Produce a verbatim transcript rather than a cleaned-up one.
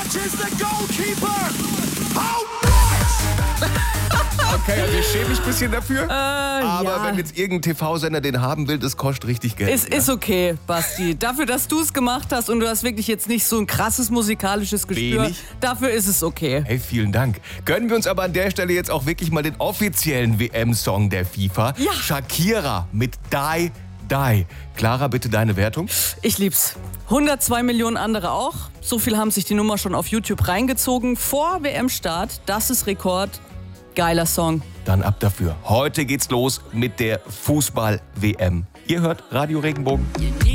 Okay, also ich schäme mich ein bisschen dafür. Äh, aber ja. wenn jetzt irgendein T V-Sender den haben will, das kostet richtig Geld. Es ist okay, Basti. Dafür, dass du es gemacht hast und du hast wirklich jetzt nicht so ein krasses musikalisches Gespür, Wenig. dafür ist es okay. Hey, vielen Dank. Gönnen wir uns aber an der Stelle jetzt auch wirklich mal den offiziellen W M-Song der FIFA. Ja. Shakira mit Die, Die. Clara, bitte deine Wertung. Ich lieb's. hundertzwei Millionen andere auch. So viel haben sich die Nummer schon auf YouTube reingezogen. Vor W M-Start. Das ist Rekord. Geiler Song. Dann ab dafür. Heute geht's los mit der Fußball-W M. Ihr hört Radio Regenbogen.